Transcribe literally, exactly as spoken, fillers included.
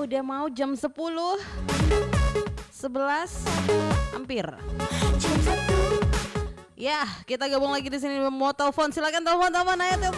udah mau jam sepuluh sebelas hampir. Ya, kita gabung lagi di sini mau telepon. Silakan telepon teman, ayo telepon.